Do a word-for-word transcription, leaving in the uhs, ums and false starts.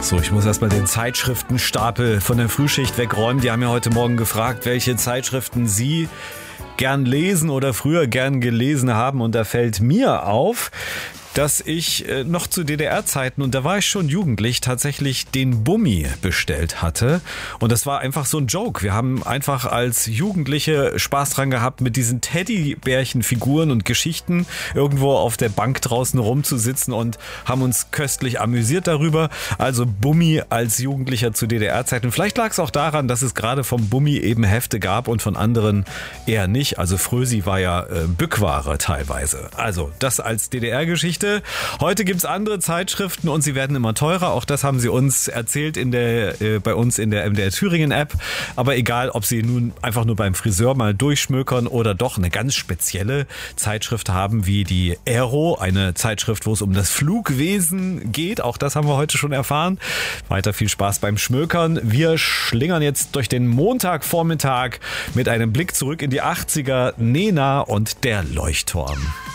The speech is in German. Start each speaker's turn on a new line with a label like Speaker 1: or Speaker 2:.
Speaker 1: So, ich muss erstmal den Zeitschriftenstapel von der Frühschicht wegräumen. Die haben ja heute Morgen gefragt, welche Zeitschriften Sie gern lesen oder früher gern gelesen haben. Und da fällt mir auf, dass ich äh, noch zu D D R-Zeiten, und da war ich schon jugendlich, tatsächlich den Bummi bestellt hatte. Und das war einfach so ein Joke. Wir haben einfach als Jugendliche Spaß dran gehabt, mit diesen Teddybärchen-Figuren und Geschichten irgendwo auf der Bank draußen rumzusitzen und haben uns köstlich amüsiert darüber. Also Bummi als Jugendlicher zu D D R-Zeiten. Vielleicht lag es auch daran, dass es gerade vom Bummi eben Hefte gab und von anderen eher nicht. Also Frösi war ja äh, Bückware teilweise. Also das als D D R-Geschichte. Heute gibt's andere Zeitschriften und sie werden immer teurer. Auch das haben sie uns erzählt in der, äh, bei uns in der M D R Thüringen App. Aber egal, ob sie nun einfach nur beim Friseur mal durchschmökern oder doch eine ganz spezielle Zeitschrift haben, wie die Aero, eine Zeitschrift, wo es um das Flugwesen geht. Auch das haben wir heute schon erfahren. Weiter viel Spaß beim Schmökern. Wir schlingern jetzt durch den Montagvormittag mit einem Blick zurück in die achtziger. Nena und der Leuchtturm.